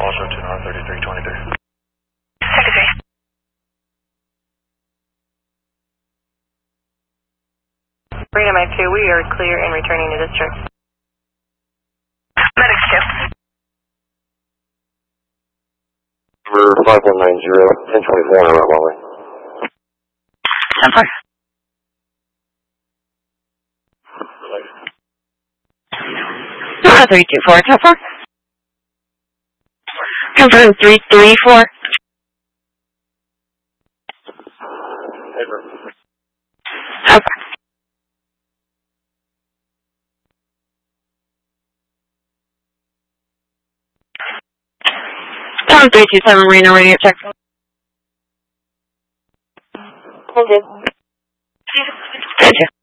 Also to North 3323. Secretary. Freedom I-2, we are clear and returning to district. Medics 2. We're 5190, 1024 on our runway. 10-4. Hello, 324, 10-4. Confirm 334. Okay. Town 327 Reno radio check. Thank you.